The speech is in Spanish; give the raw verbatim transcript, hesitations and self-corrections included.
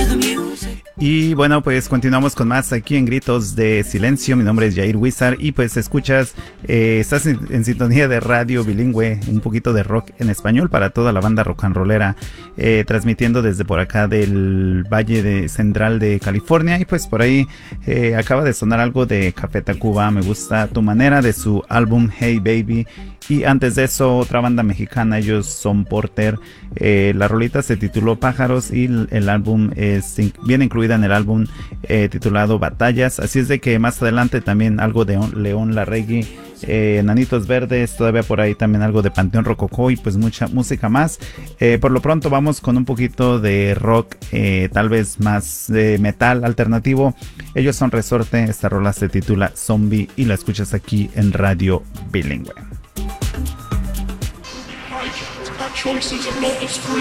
Y bueno, pues continuamos con más aquí en Gritos de Silencio. Mi nombre es Jair Wizard y pues escuchas, eh, estás en, en sintonía de radio bilingüe, un poquito de rock en español para toda la banda rock and rollera, eh, transmitiendo desde por acá del Valle de Central de California. Y pues por ahí eh, acaba de sonar algo de Café Tacuba, Me Gusta Tu Manera, de su álbum Hey Baby. Y antes de eso, otra banda mexicana, ellos son Porter. Eh, la rolita se tituló Pájaros y el, el álbum es, viene incluida en el álbum eh, titulado Batallas. Así es de que más adelante también algo de León Larregui, eh, Nanitos Verdes, todavía por ahí también algo de Panteón Rococó y pues mucha música más. Eh, por lo pronto vamos con un poquito de rock, eh, tal vez más de metal alternativo. Ellos son Resorte, esta rola se titula Zombie y la escuchas aquí en Radio Bilingüe. Choices of love is free.